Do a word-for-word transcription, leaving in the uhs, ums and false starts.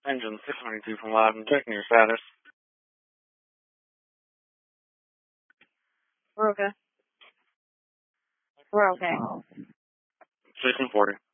Engine six ninety-two from Loudon, checking your status. We're okay. We're okay. six forty.